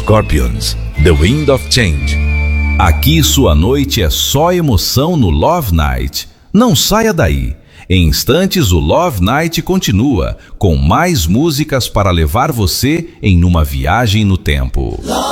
Scorpions, The Wind of Change. Aqui sua noite é só emoção no Love Night. Não saia daí. Em instantes o Love Night continua com mais músicas para levar você em uma viagem no tempo.